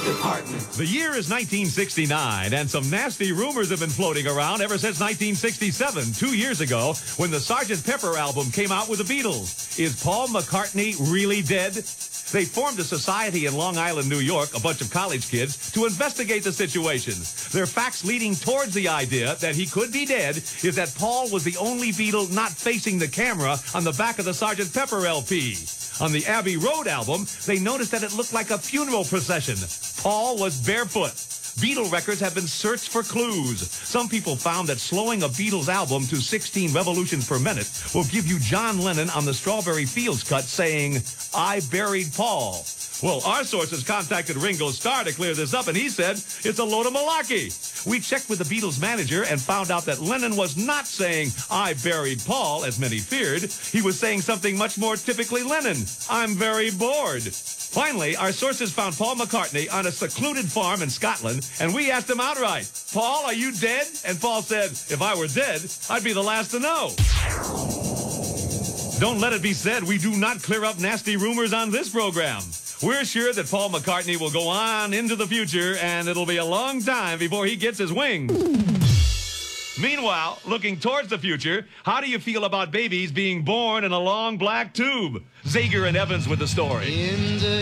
department. The year is 1969, and some nasty rumors have been floating around ever since 1967, 2 years ago, when the Sgt. Pepper album came out with the Beatles. Is Paul McCartney really dead? They formed a society in Long Island, New York, a bunch of college kids, to investigate the situation. Their facts leading towards the idea that he could be dead is that Paul was the only Beatle not facing the camera on the back of the Sgt. Pepper LP. On the Abbey Road album, they noticed that it looked like a funeral procession. Paul was barefoot. Beatle records have been searched for clues. Some people found that slowing a Beatles album to 16 revolutions per minute will give you John Lennon on the Strawberry Fields cut saying, "I buried Paul." Well, our sources contacted Ringo Starr to clear this up, and he said it's a load of malarkey. We checked with the Beatles manager and found out that Lennon was not saying, "I buried Paul," as many feared. He was saying something much more typically Lennon, "I'm very bored." Finally, our sources found Paul McCartney on a secluded farm in Scotland, and we asked him outright, "Paul, are you dead?" And Paul said, "If I were dead, I'd be the last to know." Don't let it be said we do not clear up nasty rumors on this program. We're sure that Paul McCartney will go on into the future, and it'll be a long time before he gets his wings. Meanwhile, looking towards the future, how do you feel about babies being born in a long black tube? Zager and Evans with the story.